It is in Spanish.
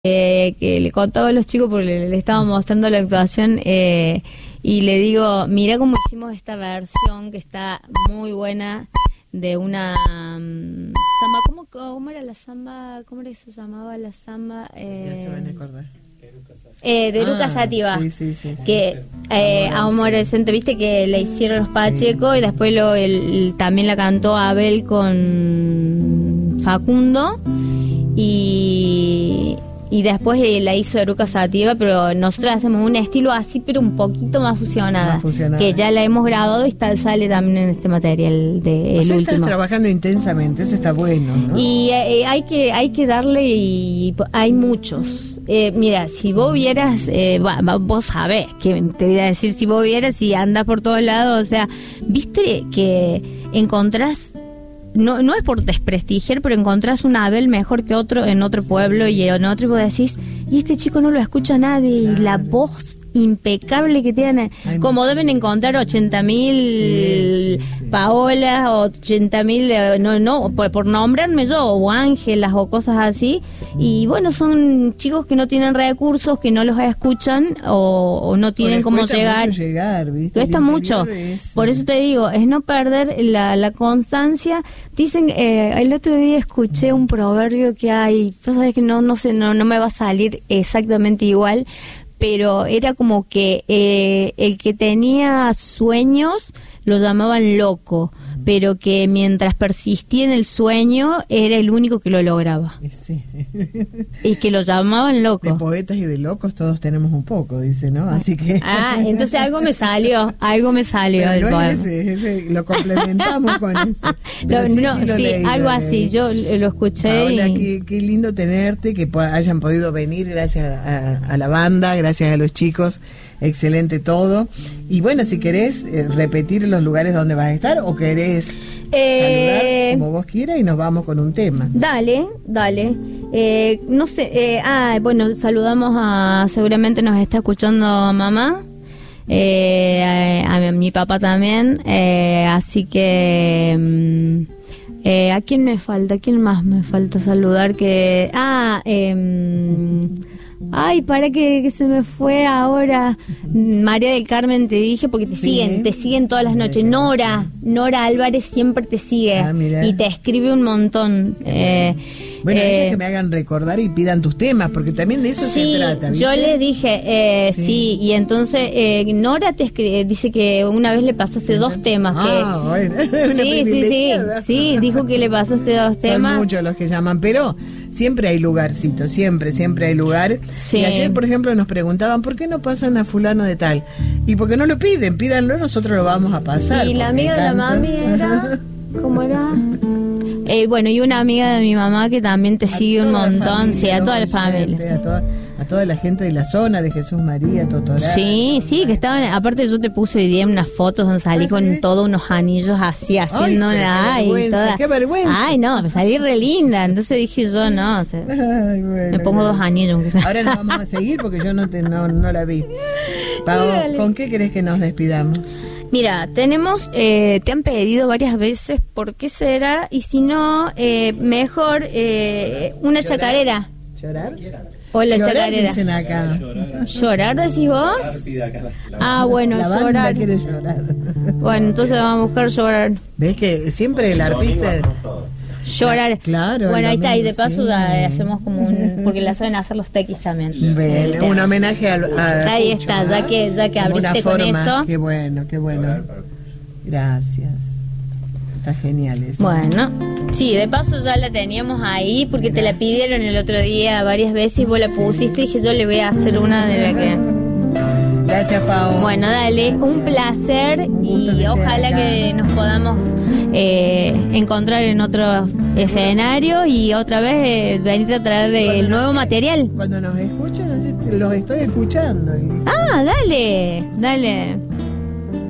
que le contaba a los chicos porque le estaba mostrando la actuación y le digo, mira cómo hicimos esta versión que está muy buena de una samba. ¿Cómo era la samba? ¿Cómo era que se llamaba la samba? Ya se van a acordar. De Lucas Sativa, sí. Que Amor Adolescente, viste que le hicieron los Pacheco y después también la cantó Abel con Facundo y después la hizo Eruca Sativa, pero nosotros hacemos un estilo así, pero un poquito más fusionada, que ya la hemos grabado y sale también en este material de el último. Estás trabajando intensamente, eso está bueno, ¿no? Y hay que darle, y hay muchos. Mira, si vos vieras, vos sabés que te voy a decir, si vos vieras y andás por todos lados, o sea, viste que encontrás. No es por desprestigiar, pero encontrás un Abel mejor que otro en otro pueblo y en otro, y vos decís, y este chico no lo escucha nadie, y la voz impecable que tiene, como deben encontrar 80.000 Paolas, 80.000 por nombrarme yo, o Ángelas o cosas así, y bueno, son chicos que no tienen recursos, que no los escuchan o no tienen cómo llegar, cuesta mucho, por eso te digo, es no perder la constancia. Dicen, el otro día escuché un proverbio que hay, tú sabes que no sé, no me va a salir exactamente igual, pero era como que el que tenía sueños lo llamaban loco, pero que mientras persistía en el sueño era el único que lo lograba. Sí. Y que lo llamaban loco. De poetas y de locos todos tenemos un poco, dice, ¿no? Así que... entonces algo me salió del no poema. Es ese, lo complementamos con ese. Sí, algo así, yo lo escuché. Paola, qué lindo tenerte, que hayan podido venir gracias a la banda, gracias a los chicos, excelente todo. Y bueno, si querés repetir los lugares donde vas a estar o querés saludar como vos quieras y nos vamos con un tema. Dale. No sé, bueno, saludamos seguramente nos está escuchando mamá, a mi papá también, así que ¿a quién me falta? ¿A quién más me falta saludar? Para que se me fue ahora. María del Carmen, te dije, porque te siguen todas las noches. Nora Álvarez siempre te sigue y te escribe un montón. Ellos que me hagan recordar y pidan tus temas, porque también de eso se trata, ¿viste? Yo les dije, y entonces Nora te dice que una vez le pasaste 2 temas. Bueno. Sí, dijo que le pasaste 2 temas. Son muchos los que llaman, pero siempre hay lugarcito, siempre hay lugar. Sí. Y ayer, por ejemplo, nos preguntaban, ¿por qué no pasan a fulano de tal? Y porque no lo pídanlo, nosotros lo vamos a pasar. Y la amiga de la mami era, ¿cómo era? Bueno, y una amiga de mi mamá que también te sigue un montón, a toda la familia. A toda la gente de la zona, de Jesús María, Totorá. Sí, que estaban, aparte yo te puse hoy día unas fotos donde salí con todos unos anillos así, haciendo qué vergüenza. Ay, no, me salí re linda, entonces dije yo, no, me pongo 2 anillos. Aunque sea. Ahora nos vamos a seguir porque yo no la vi. Pau, ¿con qué querés que nos despidamos? Mira, tenemos, te han pedido varias veces por qué será, y si no, mejor una chacarera. ¿Llorar? O la llorar, chacarera. Dicen acá. ¿Llorar decís vos? Bueno, la banda llorar. Quiere llorar. Bueno, entonces vamos a buscar llorar. ¿Ves que siempre el artista... Llorar. Claro. Bueno, ahí está, y de paso ya hacemos como porque la saben hacer los tequis también. Un homenaje a ahí Pucho, está, ya que abriste con eso. Qué bueno. Gracias. Está genial eso. Bueno, sí, de paso ya la teníamos ahí porque te la pidieron el otro día varias veces y vos la pusiste y dije yo le voy a hacer una de la que... Gracias, Pau. Bueno, dale, un placer y ojalá que nos podamos encontrar en otro escenario y otra vez venir a traer el nuevo material. Cuando nos escuchan, los estoy escuchando. Dale.